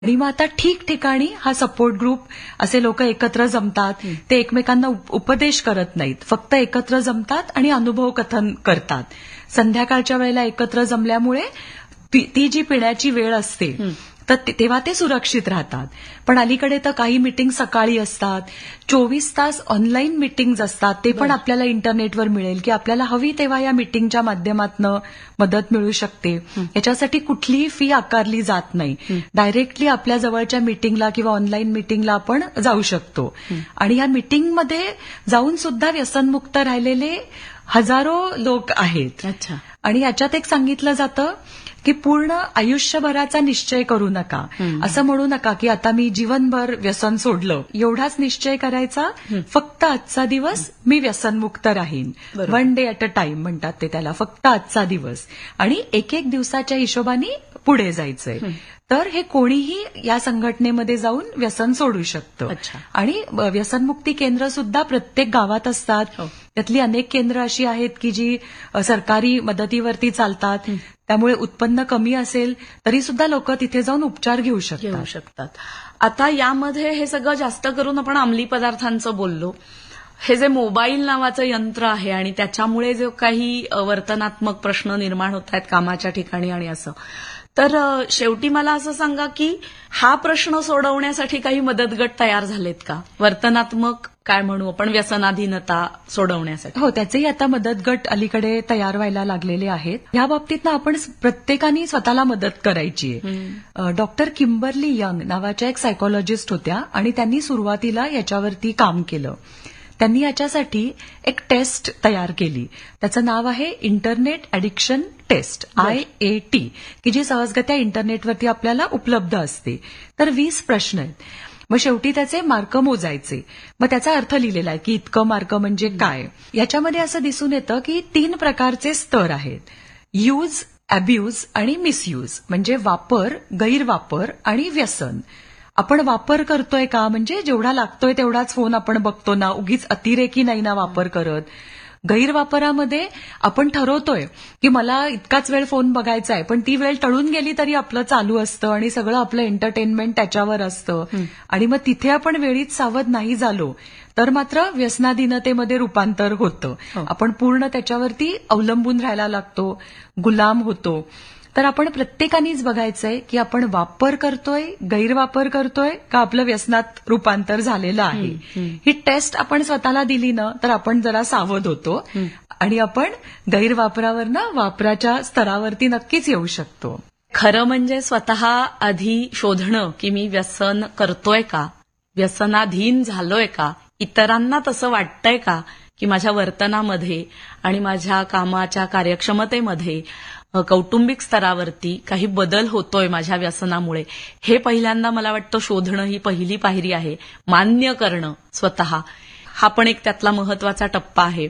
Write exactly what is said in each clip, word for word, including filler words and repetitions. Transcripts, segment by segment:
आणि मग आता ठिकठिकाणी हा सपोर्ट ग्रुप असे लोक एकत्र जमतात. ते एकमेकांना उप- उपदेश करत नाहीत, फक्त एकत्र जमतात आणि अनुभव कथन करतात. संध्याकाळच्या वेळेला एकत्र जमल्यामुळे ती ती जी पिण्याची वेळ असते तर ते- तेव्हा ते सुरक्षित राहतात. पण अलीकडे तर काही मीटिंग सकाळी असतात, चोवीस तास ऑनलाईन मीटिंग्ज असतात. ते पण आपल्याला इंटरनेटवर मिळेल की आपल्याला हवी तेव्हा या मीटिंगच्या माध्यमातून मदत मिळू शकते. याच्यासाठी कुठलीही फी आकारली जात नाही. डायरेक्टली आपल्या जवळच्या मीटिंगला किंवा ऑनलाईन मीटिंगला आपण जाऊ शकतो. आणि या मीटिंगमध्ये जाऊन सुद्धा व्यसनमुक्त राहिलेले हजारो लोक आहेत. अच्छा. आणि याच्यात एक सांगितलं जातं की पूर्ण आयुष्यभराचा निश्चय करू नका. असं म्हणू नका की आता मी जीवनभर व्यसन सोडलं, एवढाच निश्चय करायचा. फक्त आजचा दिवस मी व्यसनमुक्त राहीन. One day at a time म्हणतात ते त्याला. फक्त आजचा दिवस आणि एक एक दिवसाच्या हिशोबाने पुढे जायचंय. तर हे कोणीही या संघटनेमध्ये जाऊन व्यसन सोडू शकतं. अच्छा. आणि व्यसनमुक्ती केंद्र सुद्धा प्रत्येक गावात असतात. त्यातली अनेक केंद्र अशी आहेत की जी अ, सरकारी मदतीवरती चालतात. त्यामुळे उत्पन्न कमी असेल तरी सुद्धा लोक तिथे जाऊन उपचार घेऊ घेऊ शकतात. शकतात. आता यामध्ये हे सगळं जास्त करून आपण अंमली पदार्थांचं बोललो. हे जे मोबाईल नावाचं यंत्र आहे आणि त्याच्यामुळे जो काही अ, वर्तनात्मक प्रश्न निर्माण होत आहेत कामाच्या ठिकाणी आणि असं, तर अ, शेवटी मला असं सांगा की हा प्रश्न सोडवण्यासाठी काही मदत गट तयार झालेत का? वर्तनात्मक काय म्हणू आपण, व्यसनाधीनता सोडवण्यासाठी. हो, त्याचेही आता मदत गट अलीकडे तयार व्हायला लागलेले आहेत. या बाबतीत ना आपण प्रत्येकाने स्वतःला मदत करायची आहे. डॉक्टर किंबर्ली यंग नावाच्या एक सायकोलॉजिस्ट होत्या आणि त्यांनी सुरुवातीला याच्यावरती काम केलं. त्यांनी याच्यासाठी एक टेस्ट तयार केली. त्याचं नाव आहे internet addiction taste, I A T, की जी सहजगत्या इंटरनेटवरती आपल्याला उपलब्ध असते. तर वीस प्रश्न आहेत. मग शेवटी त्याचे मार्क मोजायचे. मग त्याचा अर्थ लिहिलेला आहे की इतकं मार्क म्हणजे काय. याच्यामध्ये असं दिसून येतं की तीन प्रकारचे स्तर आहेत: यूज, अब्यूज आणि मिसयूज. म्हणजे वापर, गैरवापर आणि व्यसन. आपण वापर करतोय का, म्हणजे जेवढा लागतोय तेवढाच फोन आपण बघतो ना, उगीच अतिरेकी नाही ना वापर करत. गैरवापरामध्ये आपण ठरवतोय की मला इतकाच वेळ फोन बघायचा आहे, पण ती वेळ टळून गेली तरी आपलं चालू असतं आणि सगळं आपलं एंटरटेनमेंट त्याच्यावर असतं. आणि मग तिथे आपण वेळीच सावध नाही झालो तर मात्र व्यसनाधीनतेमध्ये रूपांतर होतं. आपण पूर्ण त्याच्यावरती अवलंबून राहायला लागतो, गुलाम होतो. तर आपण प्रत्येकानेच बघायचंय की आपण वापर करतोय, गैरवापर करतोय का आपलं व्यसनात रूपांतर झालेलं आहे. ही टेस्ट आपण स्वतःला दिली ना तर आपण जरा सावध होतो आणि आपण गैरवापरावरनं वापराच्या स्तरावरती नक्कीच येऊ शकतो. खरं म्हणजे स्वतः आधी शोधणं की मी व्यसन करतोय का, व्यसनाधीन झालोय का, इतरांना तसं वाटतंय का की माझ्या वर्तनामध्ये आणि माझ्या कामाच्या कार्यक्षमतेमध्ये, कौटुंबिक स्तरावरती काही बदल होतोय माझ्या व्यसनामुळे, हे पहिल्यांदा मला वाटतं शोधणं ही पहिली पायरी आहे. मान्य करणं स्वतः, हा पण एक त्यातला महत्वाचा टप्पा आहे.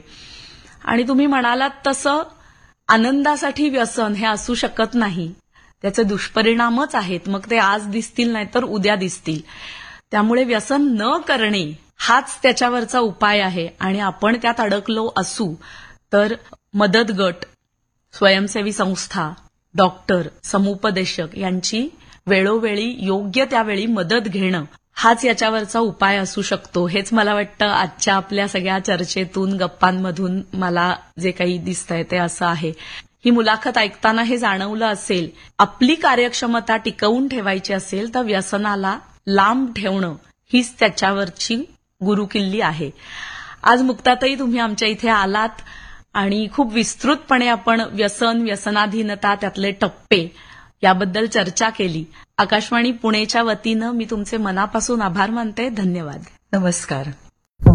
आणि तुम्ही म्हणालात तसं आनंदासाठी व्यसन हे असू शकत नाही. त्याचे दुष्परिणामच आहेत. मग ते आज दिसतील नाही तर उद्या दिसतील. त्यामुळे व्यसन न करणे हाच त्याच्यावरचा उपाय आहे. आणि आपण त्यात अडकलो असू तर मदत गट, स्वयंसेवी संस्था, डॉक्टर, समुपदेशक यांची वेळोवेळी योग्य त्यावेळी मदत घेणं हाच याच्यावरचा उपाय असू शकतो. हेच मला वाटतं आजच्या आपल्या सगळ्या चर्चेतून, गप्पांमधून मला जे काही दिसतंय ते असं आहे. ही मुलाखत ऐकताना हे जाणवलं असेल, आपली कार्यक्षमता टिकवून ठेवायची असेल तर व्यसनाला लांब ठेवणं हीच त्याच्यावरची गुरुकिल्ली आहे. आज मुक्ताताई तुम्ही आमच्या इथे आलात आणि खूप विस्तृतपणे आपण व्यसन, व्यसनाधीनता, त्यातले टप्पे याबद्दल चर्चा केली. आकाशवाणी पुणेच्या वतीनं मी तुमचे मनापासून आभार मानते. धन्यवाद. नमस्कार.